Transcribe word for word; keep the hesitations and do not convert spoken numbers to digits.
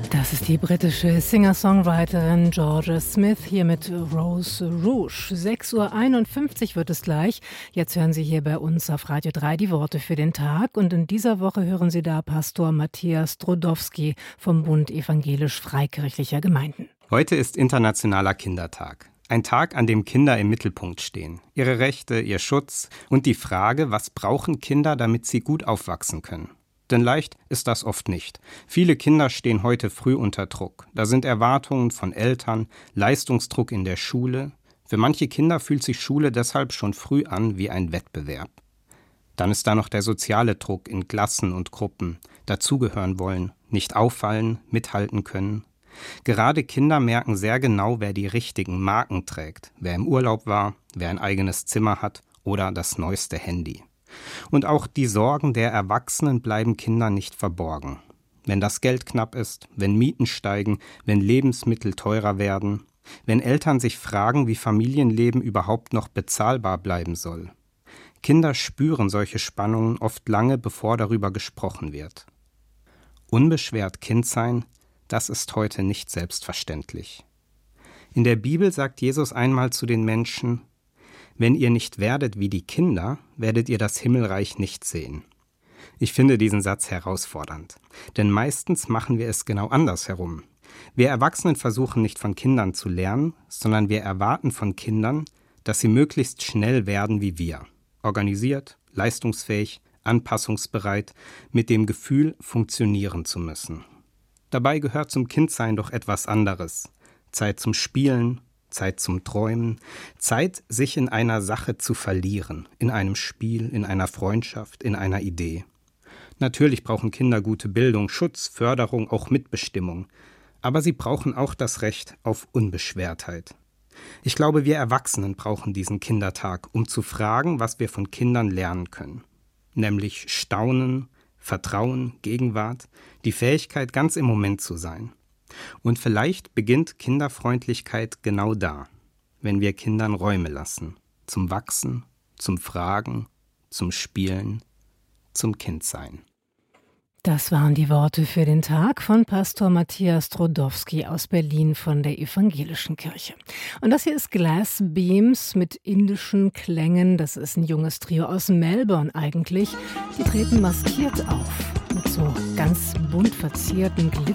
Das ist die britische Singer-Songwriterin Georgia Smith hier mit Rose Rouge. sechs Uhr einundfünfzig wird es gleich. Jetzt hören Sie hier bei uns auf Radio drei die Worte für den Tag. Und in dieser Woche hören Sie da Pastor Matthias Drodowski vom Bund evangelisch-freikirchlicher Gemeinden. Heute ist Internationaler Kindertag. Ein Tag, an dem Kinder im Mittelpunkt stehen. Ihre Rechte, ihr Schutz und die Frage, was brauchen Kinder, damit sie gut aufwachsen können. Denn leicht ist das oft nicht. Viele Kinder stehen heute früh unter Druck. Da sind Erwartungen von Eltern, Leistungsdruck in der Schule. Für manche Kinder fühlt sich Schule deshalb schon früh an wie ein Wettbewerb. Dann ist da noch der soziale Druck in Klassen und Gruppen. Dazugehören wollen, nicht auffallen, mithalten können. Gerade Kinder merken sehr genau, wer die richtigen Marken trägt, wer im Urlaub war, wer ein eigenes Zimmer hat oder das neueste Handy. Und auch die Sorgen der Erwachsenen bleiben Kindern nicht verborgen. Wenn das Geld knapp ist, wenn Mieten steigen, wenn Lebensmittel teurer werden, wenn Eltern sich fragen, wie Familienleben überhaupt noch bezahlbar bleiben soll. Kinder spüren solche Spannungen oft lange, bevor darüber gesprochen wird. Unbeschwert Kind sein, das ist heute nicht selbstverständlich. In der Bibel sagt Jesus einmal zu den Menschen: Wenn ihr nicht werdet wie die Kinder, werdet ihr das Himmelreich nicht sehen. Ich finde diesen Satz herausfordernd, denn meistens machen wir es genau andersherum. Wir Erwachsenen versuchen nicht von Kindern zu lernen, sondern wir erwarten von Kindern, dass sie möglichst schnell werden wie wir. Organisiert, leistungsfähig, anpassungsbereit, mit dem Gefühl, funktionieren zu müssen. Dabei gehört zum Kindsein doch etwas anderes. Zeit zum Spielen, Zeit zum Träumen, Zeit, sich in einer Sache zu verlieren, in einem Spiel, in einer Freundschaft, in einer Idee. Natürlich brauchen Kinder gute Bildung, Schutz, Förderung, auch Mitbestimmung. Aber sie brauchen auch das Recht auf Unbeschwertheit. Ich glaube, wir Erwachsenen brauchen diesen Kindertag, um zu fragen, was wir von Kindern lernen können. Nämlich Staunen, Vertrauen, Gegenwart, die Fähigkeit, ganz im Moment zu sein. Und vielleicht beginnt Kinderfreundlichkeit genau da, wenn wir Kindern Räume lassen, zum Wachsen, zum Fragen, zum Spielen, zum Kindsein. Das waren die Worte für den Tag von Pastor Matthias Drodowski aus Berlin von der Evangelischen Kirche. Und das hier ist Glass Beams mit indischen Klängen. Das ist ein junges Trio aus Melbourne eigentlich. Die treten maskiert auf, mit so ganz bunt verzierten Glitzer.